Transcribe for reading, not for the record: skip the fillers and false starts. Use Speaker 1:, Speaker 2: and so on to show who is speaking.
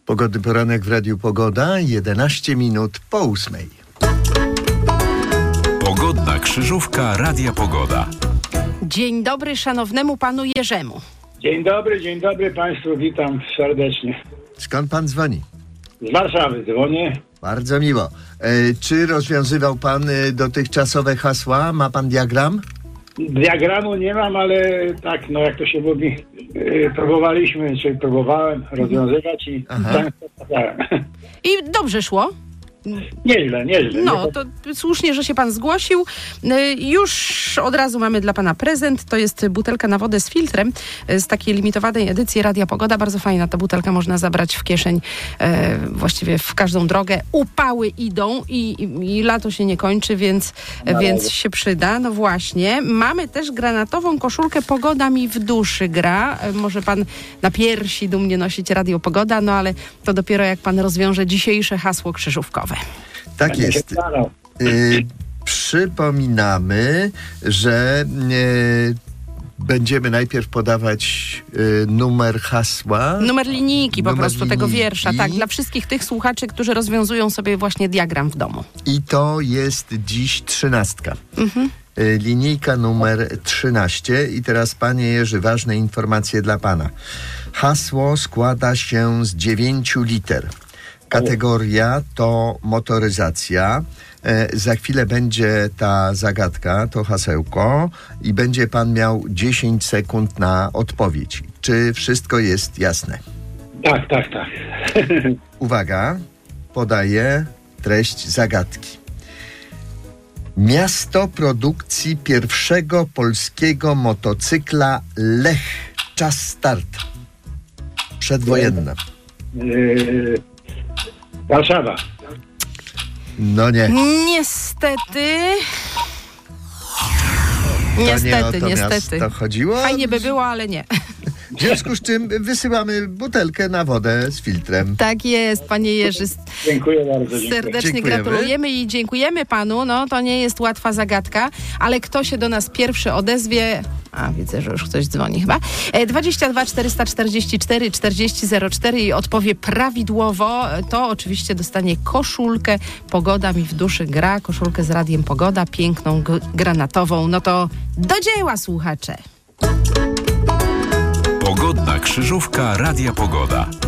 Speaker 1: Pogodny poranek w Radiu Pogoda, 11 minut po 8.
Speaker 2: Pogodna krzyżówka Radia Pogoda.
Speaker 3: Dzień dobry szanownemu panu Jerzemu.
Speaker 4: Dzień dobry Państwu, witam serdecznie.
Speaker 1: Skąd pan dzwoni?
Speaker 4: Z Warszawy dzwonię.
Speaker 1: Bardzo miło. Czy rozwiązywał pan dotychczasowe hasła? Ma pan diagram?
Speaker 4: Diagramu nie mam, ale tak, no jak to się mówi, próbowałem rozwiązywać i zainteresowałem.
Speaker 3: I dobrze szło?
Speaker 4: Nieźle.
Speaker 3: No, to słusznie, że się pan zgłosił. Już od razu mamy dla pana prezent. To jest butelka na wodę z filtrem z takiej limitowanej edycji Radia Pogoda. Bardzo fajna ta butelka, można zabrać w kieszeń właściwie w każdą drogę. Upały idą i lato się nie kończy, więc się przyda. No właśnie. Mamy też granatową koszulkę Pogoda mi w duszy gra. Może pan na piersi dumnie nosić Radio Pogoda, no ale to dopiero jak pan rozwiąże dzisiejsze hasło krzyżówkowe.
Speaker 1: Tak jest. Przypominamy, że będziemy najpierw podawać numer hasła.
Speaker 3: Numer linijki po prostu
Speaker 1: linijki.
Speaker 3: Tego wiersza. Tak, dla wszystkich tych słuchaczy, którzy rozwiązują sobie właśnie diagram w domu.
Speaker 1: I to jest dziś 13. Linijka numer 13. I teraz, panie Jerzy, ważne informacje dla pana. Hasło składa się z 9 liter. Kategoria to motoryzacja. Za chwilę będzie ta zagadka, to hasełko i będzie pan miał 10 sekund na odpowiedź. Czy wszystko jest jasne?
Speaker 4: Tak.
Speaker 1: Uwaga, podaję treść zagadki. Miasto produkcji pierwszego polskiego motocykla Lech. Czas start. Przedwojenna.
Speaker 4: Warszawa.
Speaker 1: No nie.
Speaker 3: Niestety.
Speaker 1: To nie o to miasto chodziło.
Speaker 3: Fajnie by było, ale nie.
Speaker 1: W związku z czym wysyłamy butelkę na wodę z filtrem.
Speaker 3: Tak jest, panie Jerzy.
Speaker 4: Dziękuję bardzo.
Speaker 3: Serdecznie
Speaker 1: Dziękujemy.
Speaker 3: gratulujemy i dziękujemy panu. No, to nie jest łatwa zagadka, ale kto się do nas pierwszy odezwie... widzę, że już ktoś dzwoni chyba. 22 444 4004 i odpowie prawidłowo. To oczywiście dostanie koszulkę Pogoda mi w duszy gra. Koszulkę z Radiem Pogoda, piękną, granatową. No to do dzieła, słuchacze.
Speaker 2: Pogodna krzyżówka Radia Pogoda.